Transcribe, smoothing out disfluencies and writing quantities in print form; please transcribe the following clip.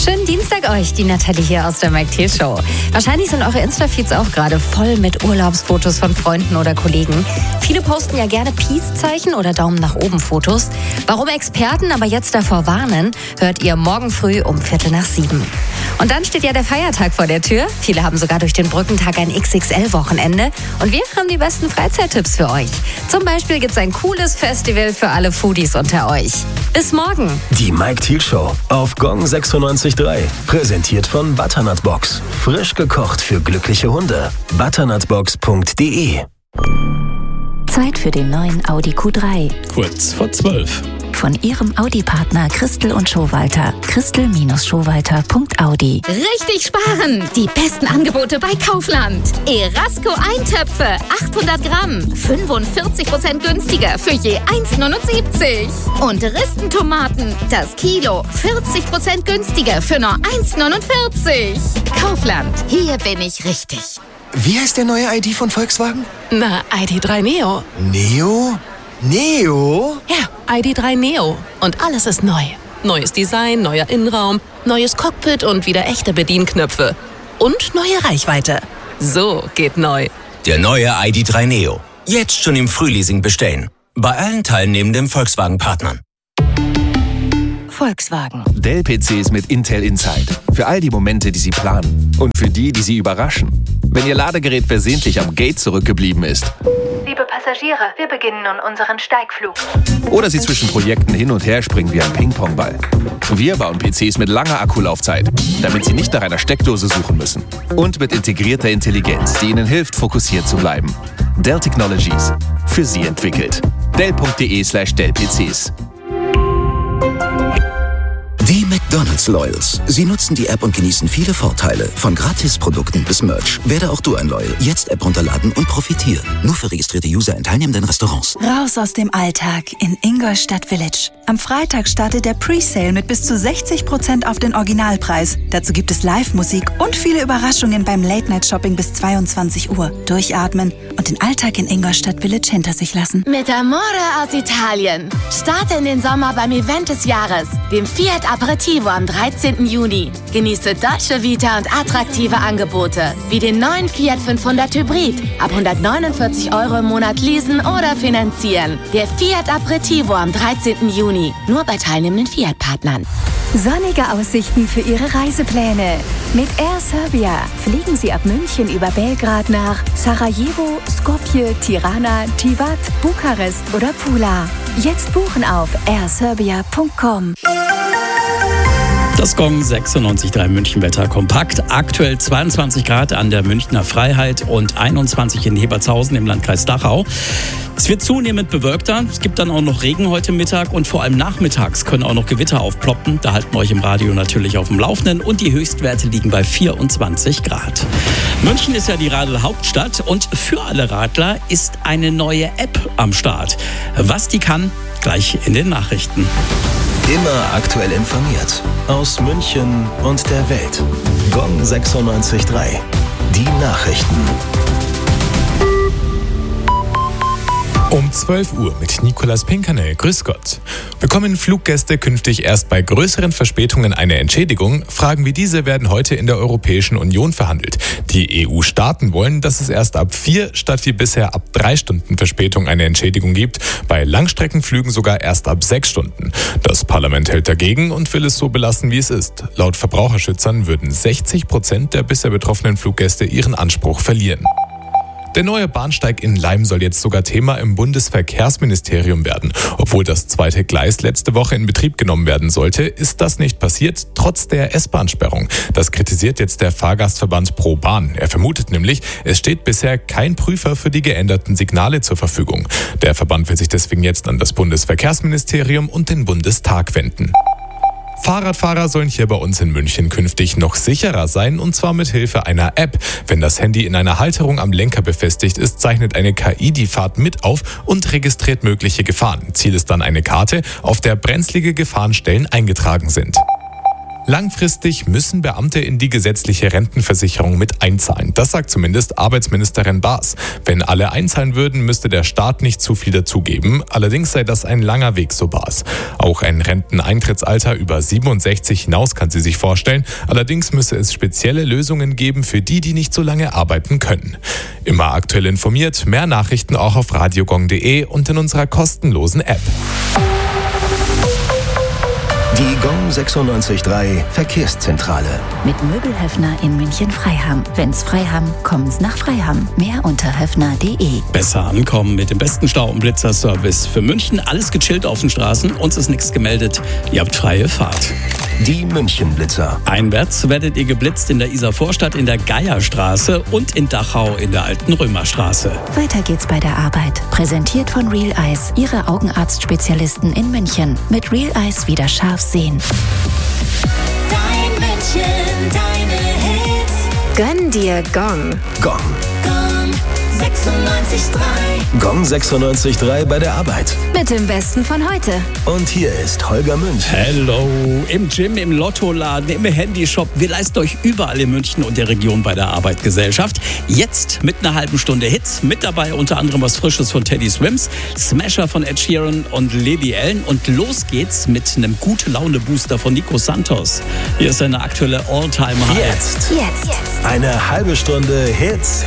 Schönen Dienstag euch, die Nathalie hier aus der Mike Thiel Show. Wahrscheinlich sind eure Insta-Feeds auch gerade voll mit Urlaubsfotos von Freunden oder Kollegen. Viele posten ja gerne Peace-Zeichen oder Daumen nach oben Fotos. Warum Experten aber jetzt davor warnen, hört ihr morgen früh um 6:45. Und dann steht ja der Feiertag vor der Tür. Viele haben sogar durch den Brückentag ein XXL-Wochenende. Und wir haben die besten Freizeittipps für euch. Zum Beispiel gibt es ein cooles Festival für alle Foodies unter euch. Bis morgen. Die Mike Thiel Show auf Gong 96.3. Präsentiert von Butternut Box. Frisch gekocht für glückliche Hunde. butternutbox.de. Zeit für den neuen Audi Q3. Kurz vor 12. Von Ihrem Audi-Partner Christel und Schowalter. Christel-Schowalter.audi. Richtig sparen! Die besten Angebote bei Kaufland. Erasco Eintöpfe, 800 Gramm, 45% günstiger für je 1,79. Und Ristentomaten, das Kilo, 40% günstiger für nur 1,49. Kaufland, hier bin ich richtig. Wie heißt der neue ID von Volkswagen? Na, ID.3 Neo. Neo? Neo? Ja, ID.3 Neo. Und alles ist neu. Neues Design, neuer Innenraum, neues Cockpit und wieder echte Bedienknöpfe. Und neue Reichweite. So geht neu. Der neue ID.3 Neo. Jetzt schon im Frühleasing bestellen. Bei allen teilnehmenden Volkswagen-Partnern. Volkswagen. Dell-PCs mit Intel Inside. Für all die Momente, die Sie planen. Und für die, die Sie überraschen. Wenn Ihr Ladegerät versehentlich am Gate zurückgeblieben ist. Liebe Passagiere, wir beginnen nun unseren Steigflug. Oder Sie zwischen Projekten hin und her springen wie ein Ping-Pong-Ball. Wir bauen PCs mit langer Akkulaufzeit, damit Sie nicht nach einer Steckdose suchen müssen. Und mit integrierter Intelligenz, die Ihnen hilft, fokussiert zu bleiben. Dell Technologies. Für Sie entwickelt. Dell.de/Dell-PCs. Die McDonald's Loyals. Sie nutzen die App und genießen viele Vorteile. Von Gratisprodukten bis Merch. Werde auch du ein Loyal. Jetzt App runterladen und profitieren. Nur für registrierte User in teilnehmenden Restaurants. Raus aus dem Alltag in Ingolstadt Village. Am Freitag startet der Presale mit bis zu 60% auf den Originalpreis. Dazu gibt es Live-Musik und viele Überraschungen beim Late-Night-Shopping bis 22 Uhr. Durchatmen und den Alltag in Ingolstadt Village hinter sich lassen. Mit Amore aus Italien. Starte in den Sommer beim Event des Jahres, dem Fiat Aperitivo am 13. Juni. Genieße Dolce Vita und attraktive Angebote, wie den neuen Fiat 500 Hybrid. Ab 149 € im Monat leasen oder finanzieren. Der Fiat Aperitivo am 13. Juni. Nur bei teilnehmenden Fiat-Partnern. Sonnige Aussichten für Ihre Reisepläne. Mit Air Serbia fliegen Sie ab München über Belgrad nach Sarajevo, Skopje, Tirana, Tivat, Bukarest oder Pula. Jetzt buchen auf airserbia.com. Das Gong 96.3 Münchenwetter kompakt. Aktuell 22 Grad an der Münchner Freiheit und 21 in Hebertshausen im Landkreis Dachau. Es wird zunehmend bewölkter. Es gibt dann auch noch Regen heute Mittag und vor allem nachmittags können auch noch Gewitter aufploppen. Da halten wir euch im Radio natürlich auf dem Laufenden und die Höchstwerte liegen bei 24 Grad. München ist ja die Radl-Hauptstadt und für alle Radler ist eine neue App am Start. Was die kann, gleich in den Nachrichten. Immer aktuell informiert. Aus München und der Welt. Gong 96.3. Die Nachrichten. Um 12 Uhr mit Nicolas Pinkernel. Grüß Gott. Bekommen Fluggäste künftig erst bei größeren Verspätungen eine Entschädigung? Fragen wie diese werden heute in der Europäischen Union verhandelt. Die EU-Staaten wollen, dass es erst ab 4 statt wie bisher ab 3 Stunden Verspätung eine Entschädigung gibt. Bei Langstreckenflügen sogar erst ab 6 Stunden. Das Parlament hält dagegen und will es so belassen, wie es ist. Laut Verbraucherschützern würden 60% der bisher betroffenen Fluggäste ihren Anspruch verlieren. Der neue Bahnsteig in Laim soll jetzt sogar Thema im Bundesverkehrsministerium werden. Obwohl das zweite Gleis letzte Woche in Betrieb genommen werden sollte, ist das nicht passiert, trotz der S-Bahn-Sperrung. Das kritisiert jetzt der Fahrgastverband Pro Bahn. Er vermutet nämlich, es steht bisher kein Prüfer für die geänderten Signale zur Verfügung. Der Verband will sich deswegen jetzt an das Bundesverkehrsministerium und den Bundestag wenden. Fahrradfahrer sollen hier bei uns in München künftig noch sicherer sein, und zwar mit Hilfe einer App. Wenn das Handy in einer Halterung am Lenker befestigt ist, zeichnet eine KI die Fahrt mit auf und registriert mögliche Gefahren. Ziel ist dann eine Karte, auf der brenzlige Gefahrenstellen eingetragen sind. Langfristig müssen Beamte in die gesetzliche Rentenversicherung mit einzahlen. Das sagt zumindest Arbeitsministerin Baas. Wenn alle einzahlen würden, müsste der Staat nicht zu viel dazugeben. Allerdings sei das ein langer Weg, so Baas. Auch ein Renteneintrittsalter über 67 hinaus kann sie sich vorstellen. Allerdings müsse es spezielle Lösungen geben für die, die nicht so lange arbeiten können. Immer aktuell informiert, mehr Nachrichten auch auf radiogong.de und in unserer kostenlosen App. Die Gong 96.3 Verkehrszentrale. Mit Möbelhöfner in München-Freiham. Wenn's Freiham, kommen's nach Freiham. Mehr unter höfner.de. Besser ankommen mit dem besten Stau- und Blitzerservice für München. Alles gechillt auf den Straßen. Uns ist nichts gemeldet. Ihr habt freie Fahrt. Die München-Blitzer. Einwärts werdet ihr geblitzt in der Isar-Vorstadt in der Geierstraße und in Dachau in der Alten Römerstraße. Weiter geht's bei der Arbeit. Präsentiert von Real Eyes, Ihre Augenarztspezialisten in München. Mit Real Eyes wieder scharf sehen. Dein München, deine Hits. Gönn dir Gong. Gong. Gong 96.3. Gong 96.3 bei der Arbeit. Mit dem Besten von heute. Und hier ist Holger Münch. Hello. Im Gym, im Lottoladen, im Handyshop. Wir leisten euch überall in München und der Region bei der Arbeit Gesellschaft. Jetzt mit einer halben Stunde Hits. Mit dabei unter anderem was Frisches von Teddy Swims, Smasher von Ed Sheeran und Lily Allen. Und los geht's mit einem Gute-Laune-Booster von Nico Santos. Hier ist eine aktuelle All-Time-High. Jetzt. Eine halbe Stunde Hits.